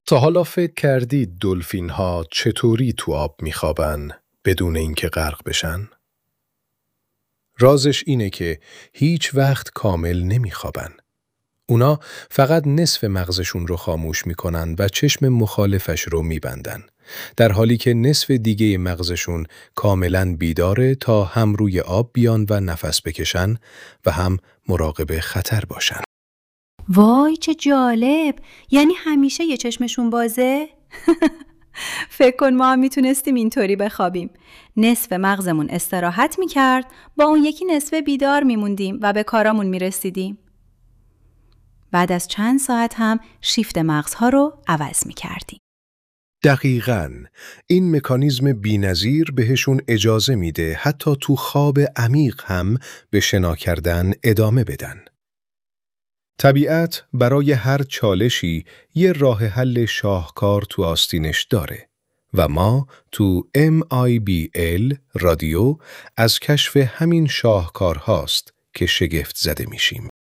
تا حالا فکر کردید دلفین ها چطوری تو آب میخوابن بدون اینکه غرق بشن؟ رازش اینه که هیچ وقت کامل نمیخوابن. اونا فقط نصف مغزشون رو خاموش میکنن و چشم مخالفش رو میبندن، در حالی که نصف دیگه مغزشون کاملا بیداره تا هم روی آب بیان و نفس بکشن و هم مراقب خطر باشن. وای چه جالب! یعنی همیشه یه چشمشون بازه؟ فکر کن ما هم میتونستیم اینطوری بخوابیم. نصف مغزمون استراحت میکرد، با اون یکی نصف بیدار میموندیم و به کارامون میرسیدیم. بعد از چند ساعت هم شیفت مغزها رو عوض میکردیم. دقیقاً. این مکانیزم بی‌نظیر بهشون اجازه میده حتی تو خواب عمیق هم به شنا کردن ادامه بدن. طبیعت برای هر چالشی یه راه حل شاهکار تو آستینش داره و ما تو MIBL رادیو از کشف همین شاهکارهاست که شگفت زده میشیم.